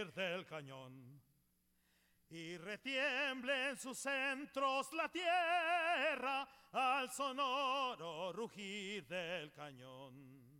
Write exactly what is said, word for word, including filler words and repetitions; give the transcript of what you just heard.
rugir del cañón y retiemble en sus centros la tierra al sonoro rugir del cañón.